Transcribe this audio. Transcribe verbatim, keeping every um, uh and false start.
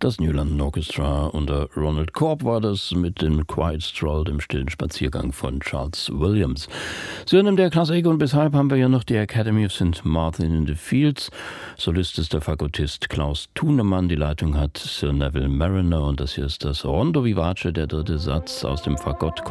Das New London Orchestra unter Ronald Korb war das mit dem Quiet Stroll, dem stillen Spaziergang von Charles Williams. Sie hören der Klassik und weshalb haben wir ja noch die Academy of Saint Martin in the Fields. Solist ist der Fagottist Klaus Thunemann, die Leitung hat Sir Neville Marriner und das hier ist das Rondo Vivace, der dritte Satz aus dem Fagott